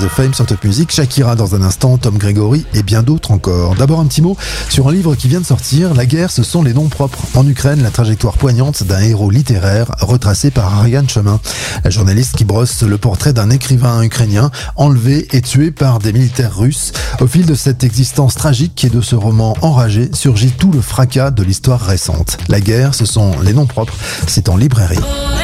The Fame sur Top Music, Shakira dans un instant, Tom Gregory et bien d'autres encore. D'abord un petit mot sur un livre qui vient de sortir, La guerre, ce sont les noms propres. En Ukraine, la trajectoire poignante d'un héros littéraire retracé par Ariane Chemin, la journaliste qui brosse le portrait d'un écrivain ukrainien enlevé et tué par des militaires russes. Au fil de cette existence tragique et de ce roman enragé surgit tout le fracas de l'histoire récente. La guerre, ce sont les noms propres, c'est en librairie.